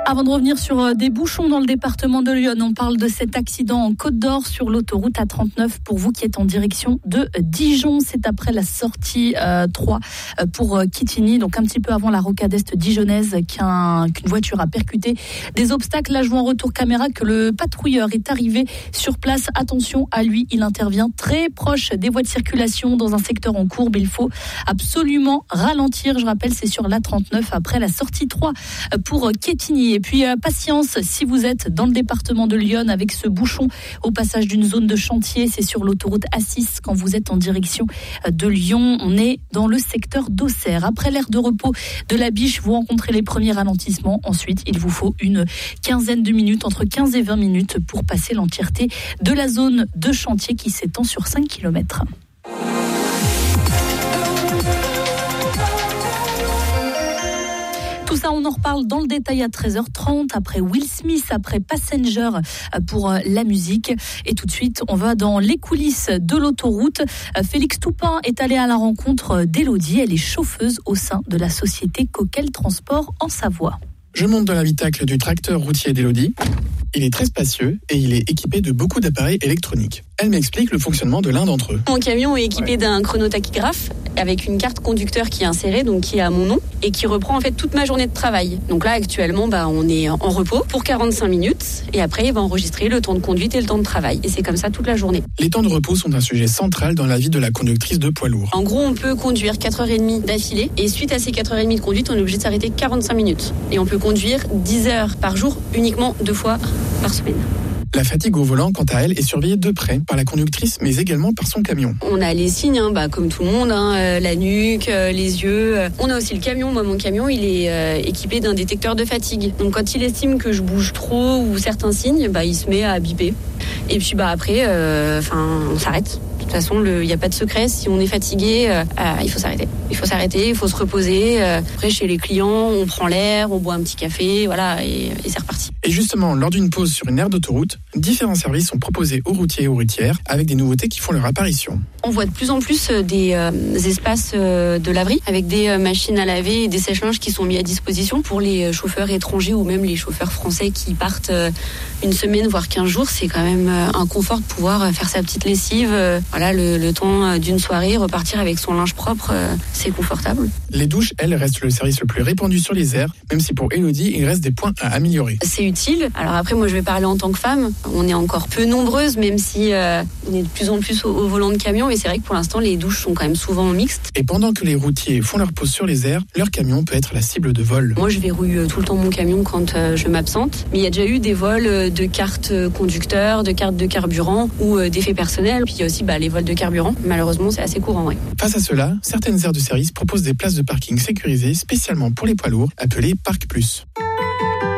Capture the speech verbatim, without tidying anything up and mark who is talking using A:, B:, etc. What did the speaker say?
A: Avant de revenir sur des bouchons dans le département de Lyon, on parle de cet accident en Côte d'Or sur l'autoroute A trente-neuf. Pour vous qui êtes en direction de Dijon, c'est après la sortie euh, trois pour Quetigny, donc un petit peu avant la rocade est dijonnaise qu'un, qu'une voiture a percuté des obstacles. Là, je vois en retour caméra que le patrouilleur est arrivé sur place. Attention à lui, il intervient très proche des voies de circulation dans un secteur en courbe. Il faut absolument ralentir. Je rappelle, c'est sur l'A trente-neuf après la sortie trois pour Quetigny. Et puis, euh, patience, si vous êtes dans le département de Lyon avec ce bouchon au passage d'une zone de chantier, c'est sur l'autoroute A six quand vous êtes en direction de Lyon. On est dans le secteur d'Auxerre. Après l'aire de repos de la Biche, vous rencontrez les premiers ralentissements. Ensuite, il vous faut une quinzaine de minutes, entre quinze et vingt minutes pour passer l'entièreté de la zone de chantier qui s'étend sur cinq kilomètres. Tout ça, on en reparle dans le détail à treize heures trente, après Will Smith, après Passenger pour la musique. Et tout de suite, on va dans les coulisses de l'autoroute. Félix Toupin est allé à la rencontre d'Élodie. Elle est chauffeuse au sein de la société Coquel Transport en Savoie.
B: Je monte dans l'habitacle du tracteur routier d'Élodie. Il est très spacieux et il est équipé de beaucoup d'appareils électroniques. Elle m'explique le fonctionnement de l'un d'entre eux.
C: Mon camion est équipé ouais. d'un chronotachygraphe avec une carte conducteur qui est insérée, donc qui est à mon nom et qui reprend en fait toute ma journée de travail. Donc là actuellement, bah, on est en repos pour quarante-cinq minutes et après il va enregistrer le temps de conduite et le temps de travail. Et c'est comme ça toute la journée.
B: Les temps de repos sont un sujet central dans la vie de la conductrice de poids lourd.
C: En gros, on peut conduire quatre heures trente d'affilée et suite à ces quatre heures trente de conduite, on est obligé de s'arrêter quarante-cinq minutes. Et on peut conduire dix heures par jour, uniquement deux fois par semaine.
B: La fatigue au volant, quant à elle, est surveillée de près par la conductrice, mais également par son camion.
C: On a les signes, hein, bah, comme tout le monde, hein, euh, la nuque, euh, les yeux. On a aussi le camion. Moi, mon camion, il est euh, équipé d'un détecteur de fatigue. Donc, quand il estime que je bouge trop ou certains signes, bah, il se met à biper. Et puis, bah, après, euh, on s'arrête. De toute façon, il n'y a pas de secret. Si on est fatigué, euh, euh, il faut s'arrêter. Il faut s'arrêter, il faut se reposer. Euh, après, chez les clients, on prend l'air, on boit un petit café, voilà, et, et c'est reparti.
B: Et justement, lors d'une pause sur une aire d'autoroute, différents services sont proposés aux routiers et aux routières avec des nouveautés qui font leur apparition.
C: On voit de plus en plus des euh, espaces euh, de laverie avec des euh, machines à laver et des sèche-linges qui sont mis à disposition pour les chauffeurs étrangers ou même les chauffeurs français qui partent euh, une semaine voire quinze jours. C'est quand même euh, un confort de pouvoir faire sa petite lessive, euh, voilà, le, le temps d'une soirée, repartir avec son linge propre, euh, c'est confortable.
B: Les douches, elles, restent le service le plus répandu sur les aires, même si pour Élodie, il reste des points à améliorer.
C: C'est utile. Alors après, moi, je vais parler en tant que femme. On est encore peu nombreuses, même si euh, on est de plus en plus au, au volant de camion. Mais c'est vrai que pour l'instant, les douches sont quand même souvent mixtes.
B: Et pendant que les routiers font leur pause sur les aires, leur camion peut être la cible de vols.
C: Moi, je verrouille tout le temps mon camion quand euh, je m'absente. Mais il y a déjà eu des vols de cartes conducteurs, de cartes de carburant ou euh, d'effets personnels. Puis il y a aussi bah, les vols de carburant. Malheureusement, c'est assez courant. Ouais.
B: Face à cela, certaines aires de service proposent des places de parking sécurisées spécialement pour les poids lourds, appelées Parc Plus.